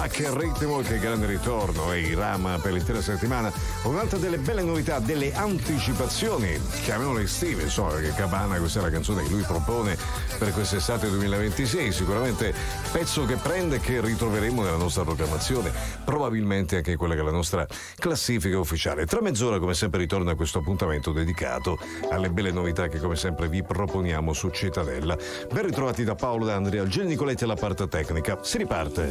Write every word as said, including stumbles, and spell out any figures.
Ma che ritmo, che grande ritorno, e i Rama per l'intera settimana. Un'altra delle belle novità, delle anticipazioni, chiamiamole estive, insomma, perché Cabana, questa è la canzone che lui propone per quest'estate duemilaventisei, sicuramente pezzo che prende e che ritroveremo nella nostra programmazione, probabilmente anche quella che è la nostra classifica ufficiale. Tra mezz'ora, come sempre, ritorna a questo appuntamento dedicato alle belle novità che come sempre vi proponiamo su Cittadella. Ben ritrovati da Paolo, da Andrea, Geni Nicoletti alla parte tecnica. Si riparte.